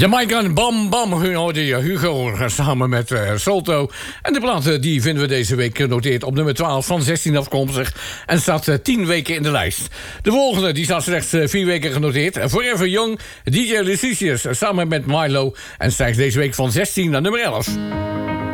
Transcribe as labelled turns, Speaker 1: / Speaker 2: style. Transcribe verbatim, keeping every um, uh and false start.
Speaker 1: Jamaican Bam Bam, hoorde je Hugo samen met uh, Solto. En de plaat uh, die vinden we deze week genoteerd op nummer twaalf van zestien afkomstig. En staat uh, tien weken in de lijst. De volgende die staat slechts uh, vier weken genoteerd. Forever Young, D J Lucicius samen met Milo. En stijgt deze week van zestien naar nummer elf.